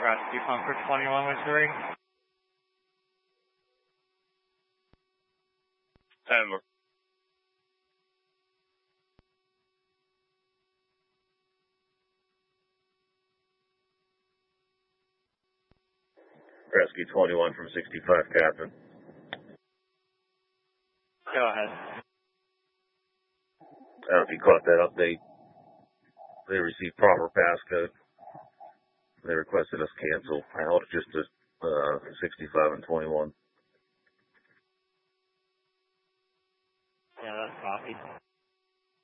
Rescue Bunker 21 was doing. Denver. Rescue 21 from 65, Captain. Go ahead. I don't know if you caught that update. They received proper passcode. They requested us cancel. I held it just to 65 and 21. Yeah, that's copied.